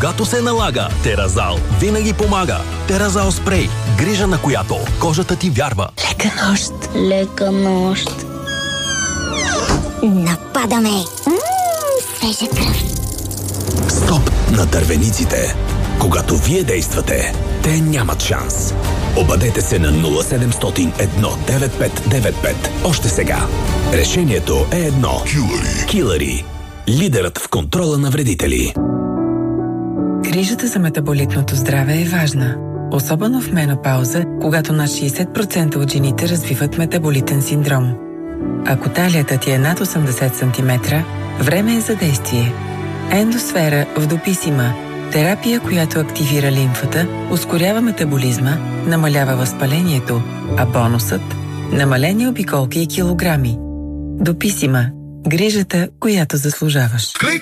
когато се налага. Теразал винаги помага. Теразал спрей. Грижа, на която кожата ти вярва. Лека нощ. Лека нощ. Нападаме. Свежа кръв. Стоп на дървениците. Когато вие действате, те нямат шанс. Обадете се на 0700 19595. Още сега. Решението е едно. Килъри. Лидерът в контрола на вредители. Грижата за метаболитното здраве е важна. Особено в менопауза, когато над 60% от жените развиват метаболитен синдром. Ако талията ти е над 80 см, време е за действие. Ендосфера в Дописима. Терапия, която активира лимфата, ускорява метаболизма, намалява възпалението, а бонусът – намалени обиколки и килограми. Дописима. Грижата, която заслужаваш. Клик!